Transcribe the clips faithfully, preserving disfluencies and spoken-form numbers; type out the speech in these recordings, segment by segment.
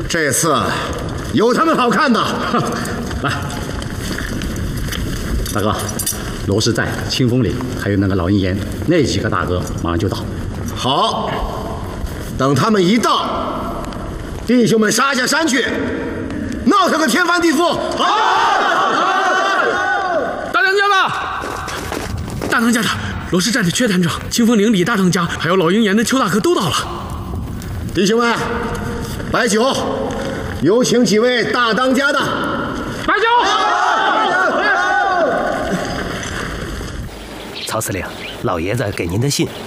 这次有他们好看的。 来，大哥，罗氏寨、清风岭，还有那个老鹰岩，那几个大哥马上就到。 好，等他们一到，弟兄们杀下山去，闹腾个天翻地覆。好。 大当家的，大当家的，罗氏寨的阙探长、清风岭李大当家，还有老鹰岩的邱大哥都到了。 弟兄们，摆酒，有请几位大当家的。 摆酒。 曹司令，老爷子给您的信。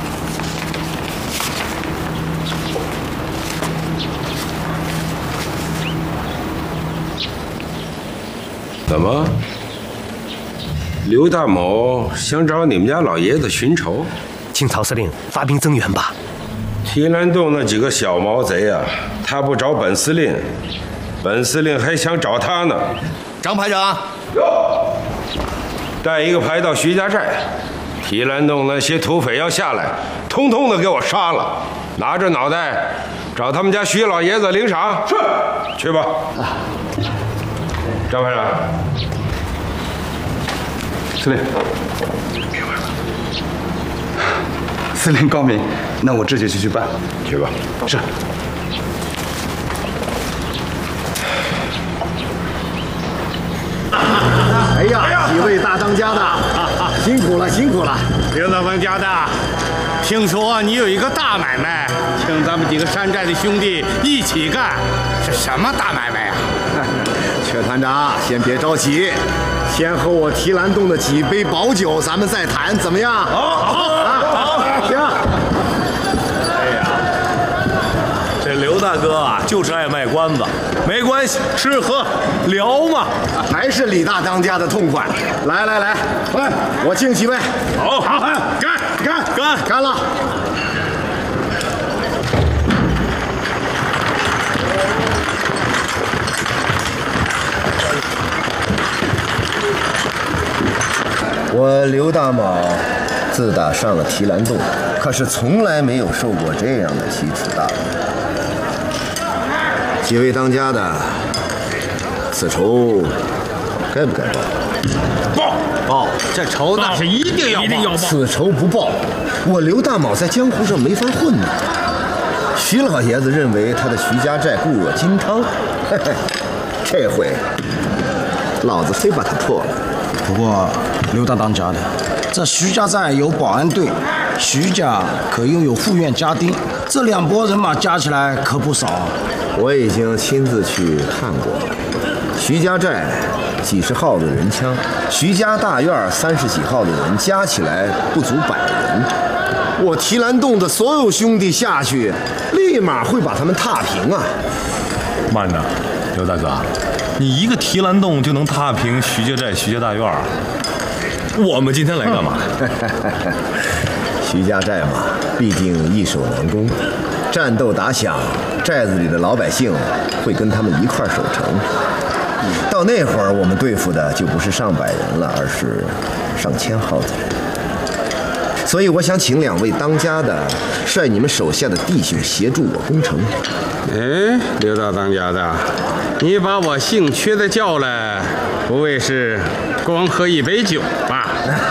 怎么？刘大某想找你们家老爷子寻仇？ 请曹司令发兵增援吧。 提篮洞那几个小毛贼啊，他不找本司令，本司令还想找他呢。 张排长， 哟，带一个排到徐家寨，提篮洞那些土匪要下来，通通的给我杀了，拿着脑袋找他们家徐老爷子领赏。是，去吧。啊，张排长。 司令，司令高明，那我这就去去办。 去吧。 是。 哎呀，几位大当家的，辛苦了，辛苦了。 刘大当家的，听说你有一个大买卖，请咱们几个山寨的兄弟一起干，是什么大买卖呀？ 阙团长，先别着急，先和我提篮洞的几杯宝酒，咱们再谈，怎么样？ 好，好，好， 行。 哎呀，这刘大哥啊，就是爱卖关子，没关系，吃喝聊嘛。 还是李大当家的痛快。来来来，来，我敬几位。 好，好， 干干干干了。我刘大卯自打上了提篮洞，可是从来没有受过这样的奇耻大辱。几位当家的，此仇该不该报？ 报报，这仇那是一定要一定要报。 此仇不报，我刘大卯在江湖上没法混呐。徐老爷子认为他的徐家寨固若金汤，嘿嘿，这回老子非把他破了。 不过刘大当家的，这徐家寨有保安队，徐家可又有护院家丁，这两拨人马加起来可不少。 我已经亲自去看过了，徐家寨几十号的人枪，徐家大院三十几号的人，加起来不足百人。我提篮洞的所有兄弟下去，立马会把他们踏平啊！ 慢着，刘大哥，你一个提篮洞就能踏平徐家寨、徐家大院？我们今天来干嘛？ 徐家寨嘛，必定易守难攻，战斗打响，寨子里的老百姓会跟他们一块守城。到那会儿，我们对付的就不是上百人了，而是上千号的人。所以我想请两位当家的率你们手下的弟兄协助我攻城。 哎，刘大当家的，你把我姓阙的叫来，不会是光喝一杯酒吧？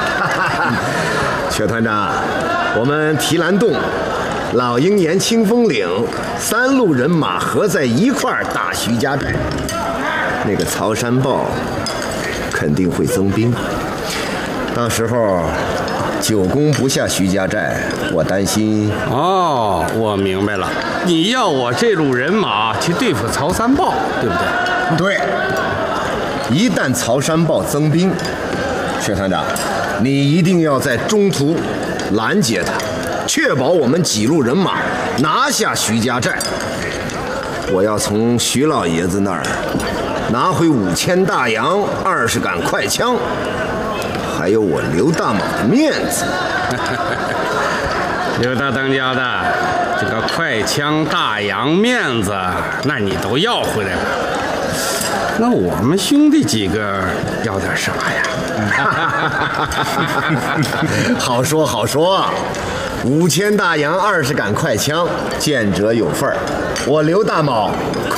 阙团长，我们提篮洞、老鹰岩、清风岭三路人马合在一块儿打徐家寨，那个曹山豹肯定会增兵，到时候久攻不下徐家寨，我担心。 哦，我明白了，你要我这路人马去对付曹三豹，对不对？ 对。一旦曹山豹增兵，阙团长，你一定要在中途拦截他，确保我们几路人马拿下徐家寨。我要从徐老爷子那儿拿回五千大洋、二十杆快枪，还有我刘大卯的面子。 刘大当家的，这个快枪、大洋、面子，那你都要回来了。那我们兄弟几个要点啥呀？ 好说好说，五千大洋，二十杆快枪，见者有份儿。我刘大卯